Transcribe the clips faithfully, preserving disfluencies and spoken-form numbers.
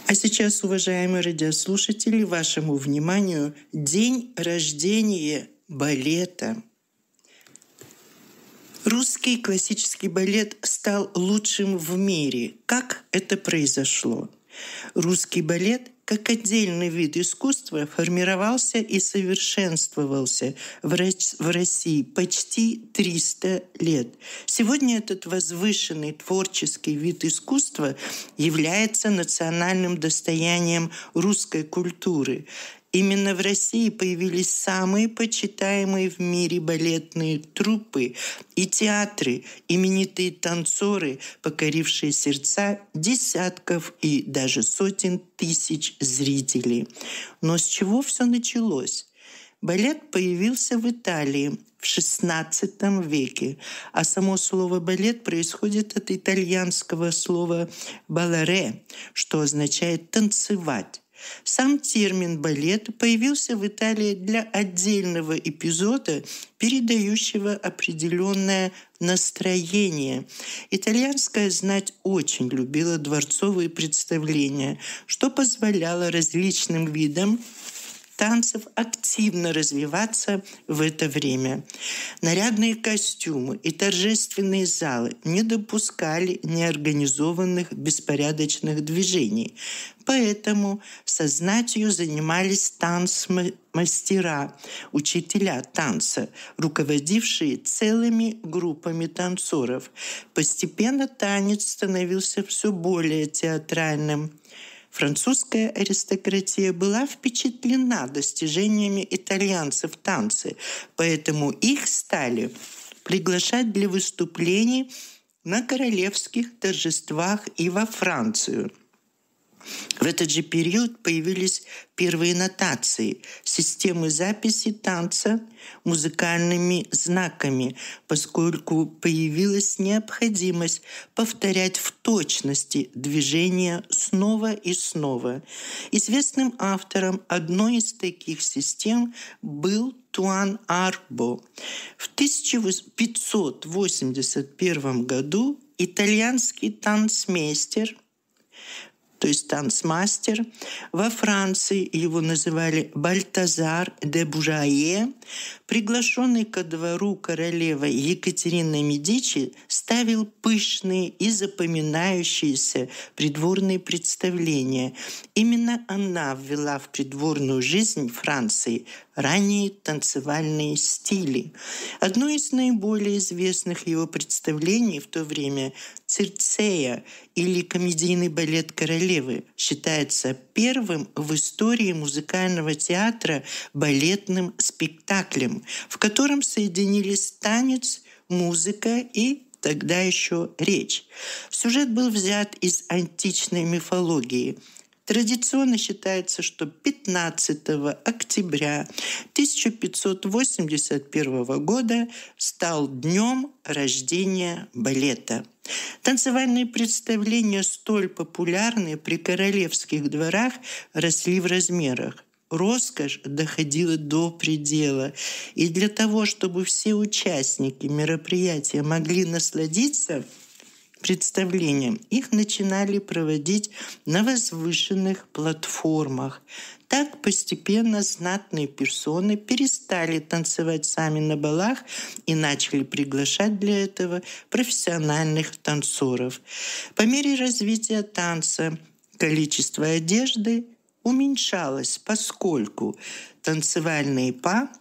А сейчас, уважаемые радиослушатели, вашему вниманию день рождения балета. Русский классический балет стал лучшим в мире. Как это произошло? Русский балет, как отдельный вид искусства, формировался и совершенствовался в России почти триста лет. Сегодня этот возвышенный творческий вид искусства является национальным достоянием русской культуры. Именно в России появились самые почитаемые в мире балетные труппы и театры, именитые танцоры, покорившие сердца десятков и даже сотен тысяч зрителей. Но с чего все началось? Балет появился в Италии в шестнадцатом веке, а само слово «балет» происходит от итальянского слова «баллare», что означает «танцевать». Сам термин «балет» появился в Италии для отдельного эпизода, передающего определенное настроение. Итальянская знать очень любила дворцовые представления, что позволяло различным видам танцев активно развиваться в это время. Нарядные костюмы и торжественные залы не допускали неорганизованных беспорядочных движений. Поэтому со знатью занимались танцмастера, учителя танца, руководившие целыми группами танцоров. Постепенно танец становился все более театральным. Французская аристократия была впечатлена достижениями итальянцев в танце, поэтому их стали приглашать для выступлений на королевских торжествах и во Францию. В этот же период появились первые нотации, системы записи танца музыкальными знаками, поскольку появилась необходимость повторять в точности движения снова и снова. Известным автором одной из таких систем был Туан Арбо. В тысяча пятьсот восемьдесят первом году итальянский танцмейстер, то есть танцмастер, во Франции его называли Бальтазар де Бужае, приглашенный ко двору королевы Екатерины Медичи, ставил пышные и запоминающиеся придворные представления. Именно она ввела в придворную жизнь Франции ранние танцевальные стили. Одно из наиболее известных его представлений в то время «Цирцея» или комедийный балет королевы считается первым в истории музыкального театра балетным спектаклем, в котором соединились танец, музыка и тогда еще речь. Сюжет был взят из античной мифологии. Традиционно считается, что пятнадцатого октября тысяча пятьсот восемьдесят первого года стал днем рождения балета. Танцевальные представления, столь популярные при королевских дворах, росли в размерах. Роскошь доходила до предела. И для того, чтобы все участники мероприятия могли насладиться представлением, их начинали проводить на возвышенных платформах. Так постепенно знатные персоны перестали танцевать сами на балах и начали приглашать для этого профессиональных танцоров. По мере развития танца количество одежды уменьшалось, поскольку танцевальные па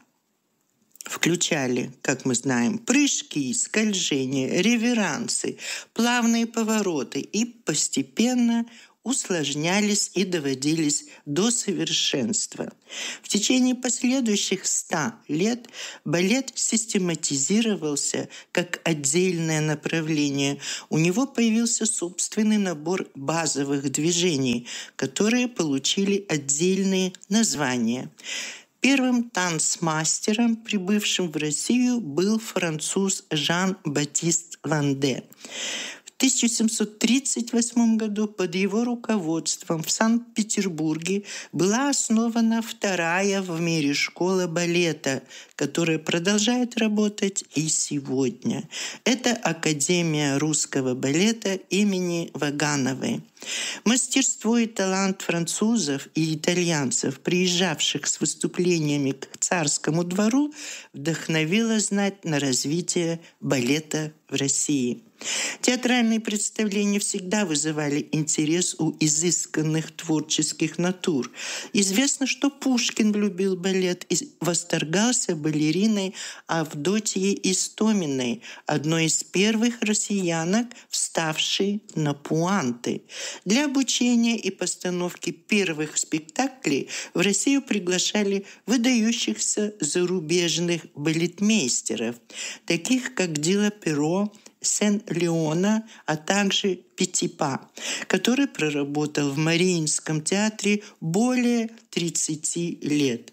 включали, как мы знаем, прыжки, скольжения, реверансы, плавные повороты и постепенно усложнялись и доводились до совершенства. В течение последующих ста лет балет систематизировался как отдельное направление. У него появился собственный набор базовых движений, которые получили отдельные названия. Первым танцмастером, прибывшим в Россию, был француз Жан-Батист Ланде. В тысяча семьсот тридцать восьмом году под его руководством в Санкт-Петербурге была основана вторая в мире школа балета, которая продолжает работать и сегодня. Это Академия русского балета имени Вагановой. Мастерство и талант французов и итальянцев, приезжавших с выступлениями к царскому двору, вдохновило знать на развитие балета в России. Театральные представления всегда вызывали интерес у изысканных творческих натур. Известно, что Пушкин любил балет и восторгался балериной Авдотьей Истоминой, одной из первых россиянок, вставшей на пуанты. Для обучения и постановки первых спектаклей в Россию приглашали выдающихся зарубежных балетмейстеров, таких как Дила Перо, Сен-Леона, а также Петипа, который проработал в Мариинском театре более тридцати лет.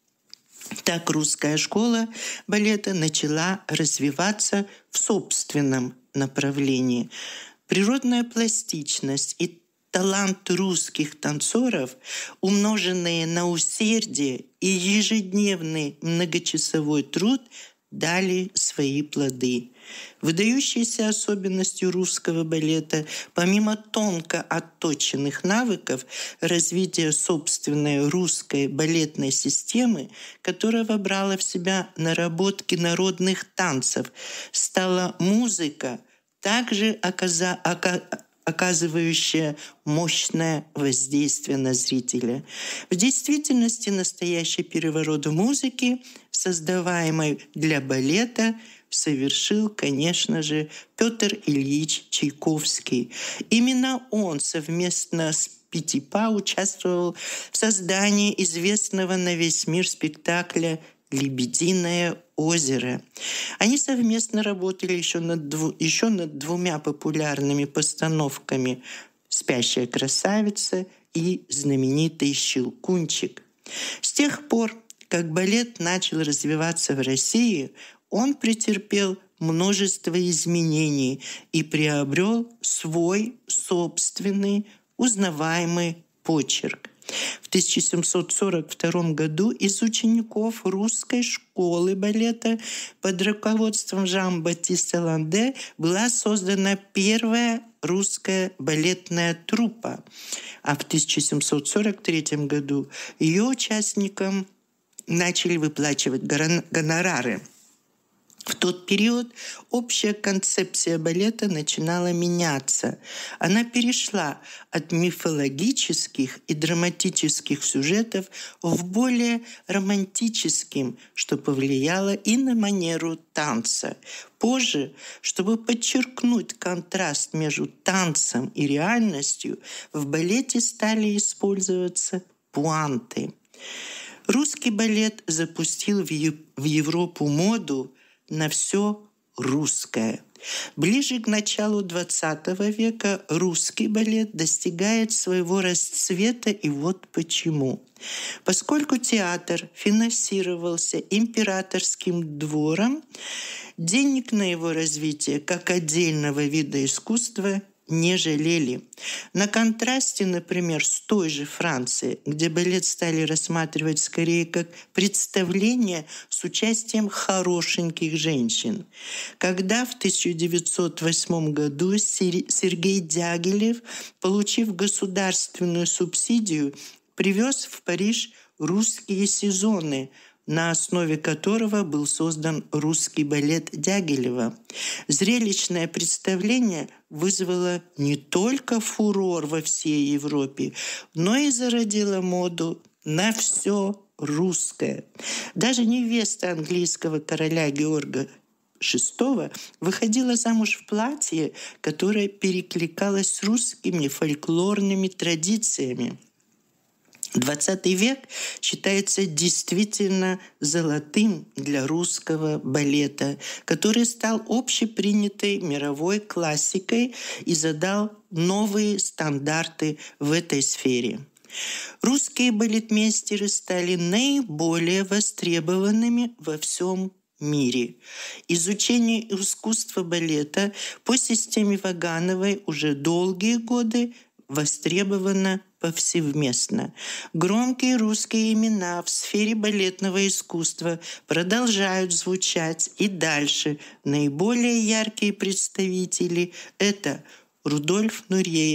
Так русская школа балета начала развиваться в собственном направлении. Природная пластичность и талант русских танцоров, умноженные на усердие и ежедневный многочасовой труд, дали свои плоды. Выдающейся особенностью русского балета, помимо тонко отточенных навыков, развития собственной русской балетной системы, которая вобрала в себя наработки народных танцев, стала музыка, также оказа- ока- оказывающая мощное воздействие на зрителя. В действительности настоящий переворот в музыке, создаваемый для балета, совершил, конечно же, Петр Ильич Чайковский. Именно он совместно с Петипа участвовал в создании известного на весь мир спектакля «Лебединое озеро». Они совместно работали еще над, дву, еще над двумя популярными постановками «Спящая красавица» и знаменитый «Щелкунчик». С тех пор, как балет начал развиваться в России, он претерпел множество изменений и приобрел свой собственный узнаваемый почерк. В тысяча семьсот сорок втором году из учеников русской школы балета под руководством Жан-Батиста Ланде была создана первая русская балетная труппа, а в тысяча семьсот сорок третьем году ее участникам начали выплачивать гонорары. В тот период общая концепция балета начинала меняться. Она перешла от мифологических и драматических сюжетов в более романтическим, что повлияло и на манеру танца. Позже, чтобы подчеркнуть контраст между танцем и реальностью, в балете стали использоваться пуанты. Русский балет запустил в Европу моду на все русское. Ближе к началу двадцатого века русский балет достигает своего расцвета, и вот почему. Поскольку театр финансировался императорским двором, денег на его развитие как отдельного вида искусства не жалели. На контрасте, например, с той же Францией, где балет стали рассматривать скорее как представление с участием хорошеньких женщин. Когда в тысяча девятьсот восьмом году Сергей Дягилев, получив государственную субсидию, привез в Париж русские сезоны, на основе которого был создан русский балет Дягилева. Зрелищное представление вызвало не только фурор во всей Европе, но и зародило моду на все русское. Даже невеста английского короля Георга шестого выходила замуж в платье, которое перекликалось с русскими фольклорными традициями. двадцатый век считается действительно золотым для русского балета, который стал общепринятой мировой классикой и задал новые стандарты в этой сфере. Русские балетмейстеры стали наиболее востребованными во всем мире. Изучение искусства балета по системе Вагановой уже долгие годы востребовано повсеместно. Громкие русские имена в сфере балетного искусства продолжают звучать и дальше. Наиболее яркие представители — это Рудольф Нуреев,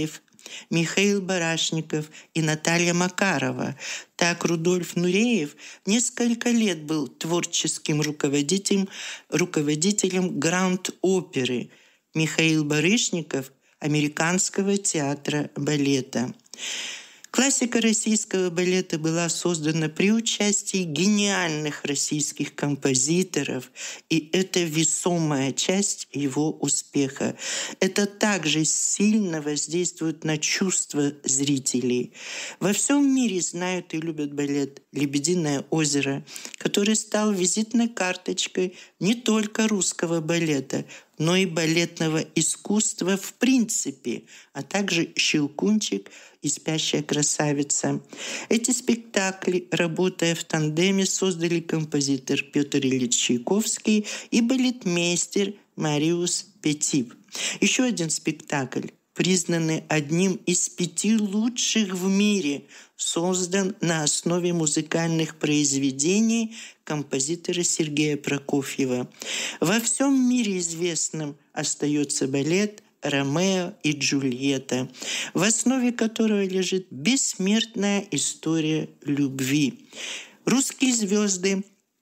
Михаил Барашников и Наталья Макарова. Так Рудольф Нуреев несколько лет был творческим руководителем, руководителем Гранд-оперы. Михаил Барышников – Американского театра балета. Классика российского балета была создана при участии гениальных российских композиторов, и это весомая часть его успеха. Это также сильно воздействует на чувства зрителей. Во всем мире знают и любят балет «Лебединое озеро», который стал визитной карточкой не только русского балета, но и балетного искусства в принципе, а также «Щелкунчик» и «Спящая красавица». Эти спектакли, работая в тандеме, создали композитор Петр Ильич Чайковский и балетмейстер Мариус Петип. Еще один спектакль, признанный одним из пяти лучших в мире, создан на основе музыкальных произведений композитора Сергея Прокофьева. Во всем мире известным остается балет «Ромео и Джульетта», в основе которого лежит бессмертная история любви. Русские звезды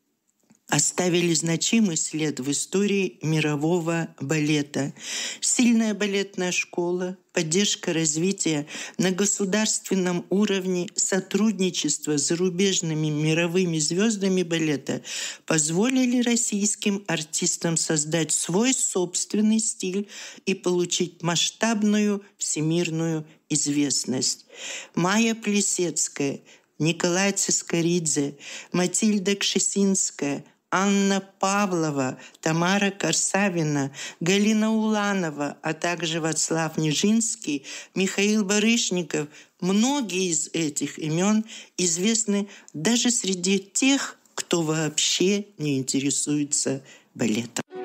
оставили значимый след в истории мирового балета. Сильная балетная школа, поддержка развития на государственном уровне, сотрудничество с зарубежными мировыми звездами балета позволили российским артистам создать свой собственный стиль и получить масштабную всемирную известность. Майя Плисецкая, Николай Цискоридзе, Матильда Кшесинская, Анна Павлова, Тамара Корсавина, Галина Уланова, а также Вацлав Нижинский, Михаил Барышников. Многие из этих имен известны даже среди тех, кто вообще не интересуется балетом.